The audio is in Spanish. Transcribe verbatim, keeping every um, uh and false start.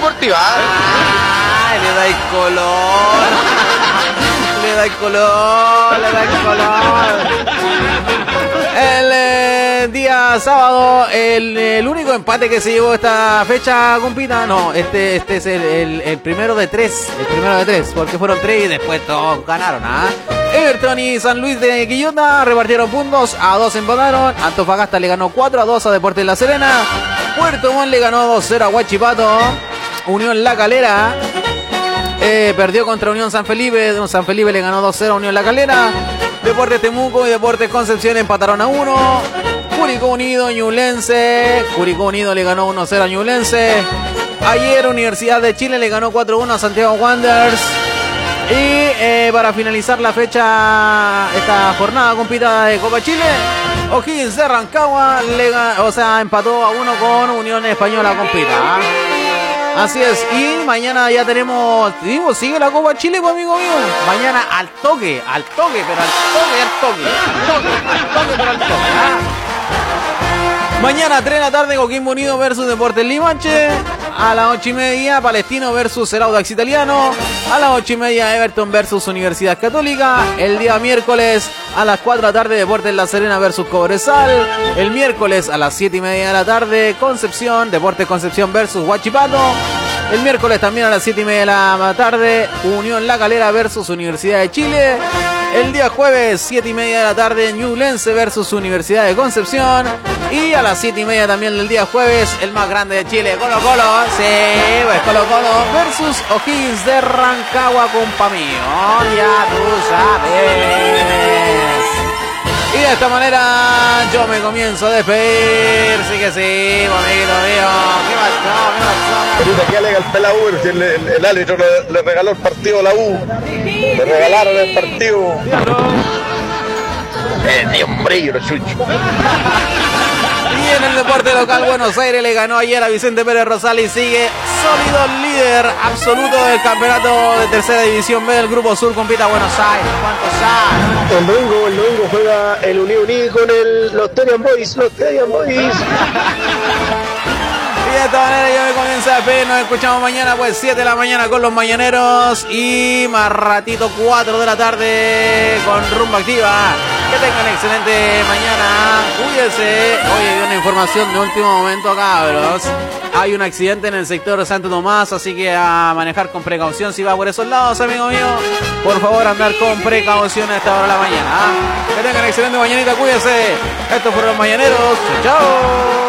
Deportiva. Ay, le da el color. Le da el color, le da el color. El eh, día sábado, el, el único empate que se llevó esta fecha, compita, no, este, este es el, el, el primero de tres, el primero de tres, porque fueron tres y después todos ganaron, ¿ah? Everton y San Luis de Quillota repartieron puntos, a dos empataron, Antofagasta le ganó cuatro a dos a Deportes La Serena, Puerto Montt le ganó dos cero a Huachipato, Unión La Calera eh, perdió contra Unión San Felipe, San Felipe le ganó dos cero a Unión La Calera, Deportes Temuco y Deportes Concepción empataron a uno. Curicó Unido, Ñublense. Curicó Unido le ganó uno cero a Ñublense. Ayer Universidad de Chile le ganó cuatro uno a Santiago Wanderers. Y eh, para finalizar la fecha, esta jornada compita de Copa Chile, O'Higgins de Rancagua le ganó, o sea, empató a uno con Unión Española compita. Así es, y mañana ya tenemos, digo, sigue la Copa Chile, pues, amigo mío. Mañana al toque, al toque, pero al toque, al toque, al toque, al toque, pero al toque. ¿Ah? Mañana tres de la tarde, Coquimbo Unido versus Deportes Limache. A las ocho y media, Palestino versus el Audax Italiano. A las ocho y media, Everton versus Universidad Católica. El día miércoles, a las cuatro de la tarde, Deportes La Serena versus Cobresal. El miércoles, a las siete y media de la tarde, Concepción, Deportes Concepción versus Huachipato. El miércoles también a las siete y media de la tarde, Unión La Calera versus Universidad de Chile. El día jueves, siete y media de la tarde, Ñublense versus Universidad de Concepción. Y a las siete y media también del día jueves, el más grande de Chile, Colo Colo. Sí, pues Colo Colo versus O'Higgins de Rancagua, compa mío. Ya tú sabes. Y de esta manera yo me comienzo a despedir. Sí que sí, amiguito mío. ¿Qué pasó? ¿Qué pasó? Ahorita que alega el pelado, el, el, el árbitro le, le regaló el partido a la U. Le regalaron el partido. Eh, Dios mío, lo chucho. Y en el deporte local, Buenos Aires le ganó ayer a Vicente Pérez Rosales y sigue sólido líder absoluto del campeonato de tercera división B del Grupo Sur. Compita Buenos Aires. ¿Cuántos hay? El domingo, el domingo juega el Unión Unido con el, los Terian Boys, los Terian Boys. Y de esta manera yo me comienzo a despedir. Nos escuchamos mañana, pues siete de la mañana con los Mañaneros. Y más ratito, cuatro de la tarde con Rumba Activa. Que tengan excelente mañana. Cuídense. Oye, hay una información de último momento, cabros. Hay un accidente en el sector de Santo Tomás, así que a manejar con precaución si va por esos lados, amigo mío. Por favor, andar con precaución a esta hora de la mañana. Que tengan excelente mañanita, cuídense. Estos fueron los Mañaneros. Chao, chao.